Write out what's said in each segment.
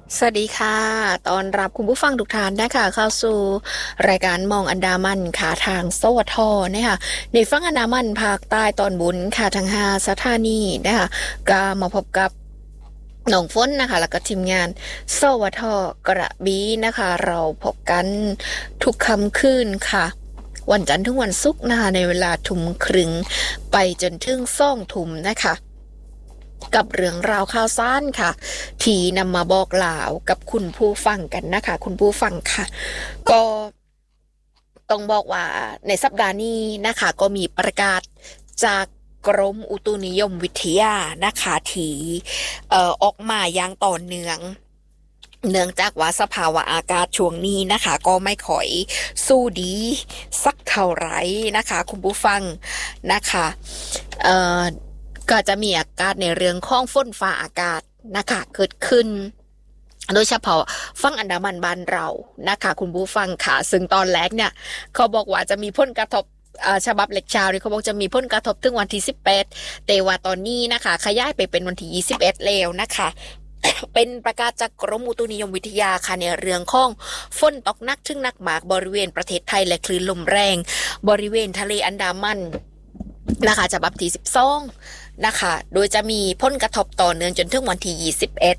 สวัสดีค่ะตอนรับคุณผู้ฟังทุกท่านนะคะเข้าสู่รายการมองอันดามันค่ะทางสวทนะคะในฝั่งอันดามันภาคใต้ตอนบนค่ะทั้ง5สถานีนะคะก็มาพบกับน้องฝนนะคะแล้วก็ทีมงานสวทกระบี่นะคะเราพบกันทุกค่ำคืนค่ะวันจันทร์ถึงวันศุกร์นะคะในเวลาทุ่มครึ่งไปจนถึง20:00นะคะกับเรื่องราวข่าวสารค่ะที่นำมาบอกกล่าวกับคุณผู้ฟังกันนะคะคุณผู้ฟังค่ะก็ต้องบอกว่าในสัปดาห์นี้นะคะก็มีประกาศจากกรมอุตุนิยมวิทยานะคะที่ออกมาอย่างต่อเนื่องเนื่องจากว่าสภาวะอากาศช่วงนี้นะคะก็ไม่ค่อยสู้ดีสักเท่าไหร่นะคะคุณผู้ฟังนะคะเอ่อ ก็จะมีอากาศในเรื่องของฝนฟ้าอากาศนะคะเกิดขึ้นโดยเฉพาะฝั่งอันดามันบ้านเรานะคะคุณผู้ฟังค่ะซึ่งตอนแรกเนี่ยเขาบอกว่าจะมีผลกระทบฉบับเล็กชาวเนี่ยเขาบอกจะมีผลกระทบถึงวันที่18แต่ว่าตอนนี้นะคะขยายไปเป็นวันที่21แล้วนะคะ เป็นประกาศจากกรมอุตุนิยมวิทยาค่ะในเรื่องของฝนตกหนักถึงหนักมากบริเวณประเทศไทยและคลื่นลมแรงบริเวณทะเลอันดามันนะคะฉบับที่12นะคะโดยจะมีผลกระทบต่อเนื่องจนถึงวันที่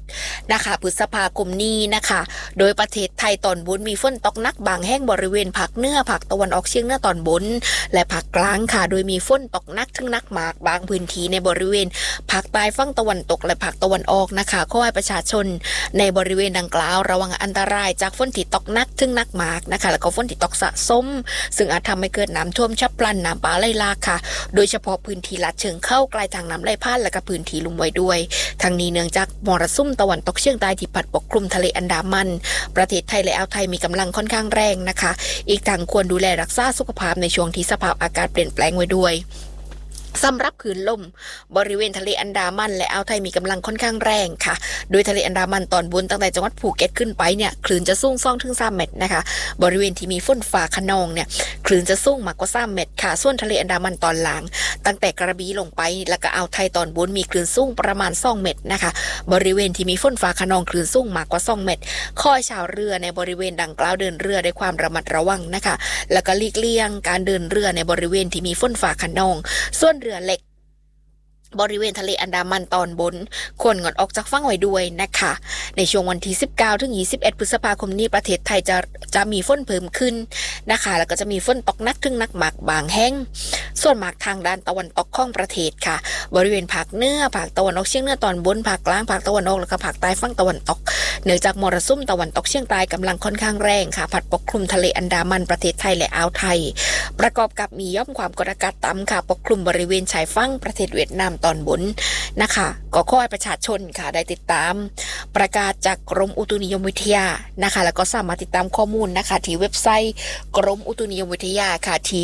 21นะคะพฤษภาคมนี้นะคะโดยประเทศไทยตอนบนมีฝนตกหนักบางแห่งบริเวณภาคเหนือภาคตะวันออกเฉียงเหนือตอนบนและภาคกลางค่ะโดยมีฝนตกหนักถึงหนักมากบางพื้นที่ในบริเวณภาคใต้ฝั่งตะวันตกและภาคตะวันออกนะคะขอให้ประชาชนในบริเวณดังกล่าวระวังอันตรายจากฝนที่ตกหนักถึงหนักมากนะคะแล้วก็ฝนที่ตกสะสมซึ่งอาจทำให้เกิดน้ำท่วมฉับพลันน้ำป่าไหลหลากค่ะโดยเฉพาะพื้นที่ลาดเชิงเข้าใกล้ทางน้ำไหลผ่านและก็พื้นที่ลุ่มไว้ด้วยทั้งนี้เนื่องจากมรสุมตะวันตกเฉียงใต้ที่พัดปกคลุมทะเลอันดามันประเทศไทยและอ่าวไทยมีกำลังค่อนข้างแรงนะคะอีกทั้งควรดูแลรักษาสุขภาพในช่วงที่สภาพอากาศเปลี่ยนแปลงไว้ด้วยสำหรับคลื่นลมบริเวณทะเลอันดามันและอ่าวไทยมีกำลังค่อนข้างแรงค่ะโดยทะเลอันดามันตอนบนตั้งแต่จังหวัดภูเก็ตขึ้นไปเนี่ยคลื่นจะสูง2-3 เมตรนะคะบริเวณที่มีฝนฟ้าคะนองเนี่ยคลื่นจะสูงมากกว่า3 เมตรค่ะส่วนทะเลอันดามันตอนล่างตั้งแต่กระบี่ลงไปแล้วก็อ่าวไทยตอนบนมีคลื่นสูงประมาณ2 เมตรนะคะบริเวณที่มีฝนฟ้าคะนองคลื่นสูงมากกว่า2 เมตรขอให้ชาวเรือในบริเวณดังกล่าวเดินเรือด้วยความระมัดระวังนะคะแล้วก็หลีกเลี่ยงการเดินเรือในบริเวณที่มีฝนฟ้าคะนองส่วนเรือเล็กบริเวณทะเลอันดามันตอนบนควรงดออกจากฝั่งไว้ด้วยนะคะในช่วงวันที่19ถึง21พฤษภาคมนี้ประเทศไทยจะมีฝนเพิ่มขึ้นนะคะแล้วก็จะมีฝนตกหนักถึงหนักมากบางแห่งส่วนมากทางด้านตะวันตกของประเทศค่ะบริเวณภาคเหนือภาคตะวันออกเฉียงเหนือตอนบนภาคกลางภาคตะวันออกแล้วก็ภาคใต้ฝั่งตะวันตกเนื่องจากมรสุมตะวันตกเฉียงใต้กำลังค่อนข้างแรงค่ะพัดปกคลุมทะเลอันดามันประเทศไทยและอ่าวไทยประกอบกับมีย่อมความกดอากาศต่ำค่ะปกคลุมบริเวณชายฝั่งประเทศเวียดนามตอนบนนะคะก็ขอให้ประชาชนค่ะได้ติดตามประกาศจากกรมอุตุนิยมวิทยานะคะแล้วก็สามารถติดตามข้อมูลนะคะที่เว็บไซต์กรมอุตุนิยมวิทยาค่ะที่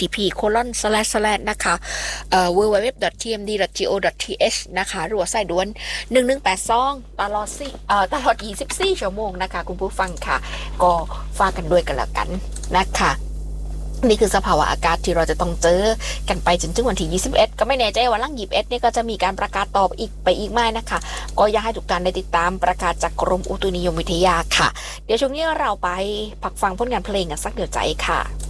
http:// นะคะwww.tmd.go.th นะคะหรือว่าสายด่วน1182ตลอด24 ชั่วโมงนะคะคุณผู้ฟังค่ะก็ฝากกันด้วยกันแล้วกันนะคะนี่คือสภาวะอากาศที่เราจะต้องเจอกันไปจนถึงวันที่21ก็ไม่แน่ใจว่าหลัง21นี่ก็จะมีการประกาศตอบอีกไปอีกไหมนะคะก็อยากให้ทุกท่านได้ติดตามประกาศจากกรมอุตุนิยมวิทยาค่ะเดี๋ยวช่วงนี้เราไปพักฟังผลงานเพลงกันสักเดี๋ยวใจค่ะ